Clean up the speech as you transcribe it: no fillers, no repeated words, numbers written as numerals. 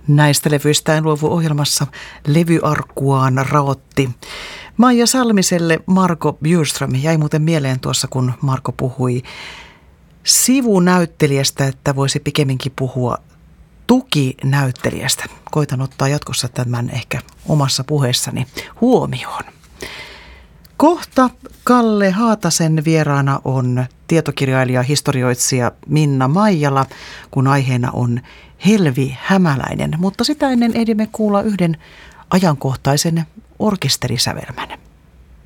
Näistä levyistä en luovu ohjelmassa levyarkkuaan raotti Maija Salmiselle Marco Bjurström. Jäi muuten mieleen tuossa, kun Marco puhui sivunäyttelijästä, että voisi pikemminkin puhua tukinäyttelijästä. Koitan ottaa jatkossa tämän ehkä omassa puheessani huomioon. Kohta Kalle Haatasen vieraana on tietokirjailija, historioitsija Minna Maijala, kun aiheena on Helvi Hämäläinen. Mutta sitä ennen ehdimme kuulla yhden ajankohtaisen orkesterisävelmän.